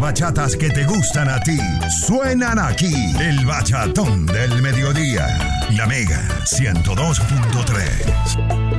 bachatas que te gustan a ti suenan aquí. El bachatón del mediodía. La Mega 102.3.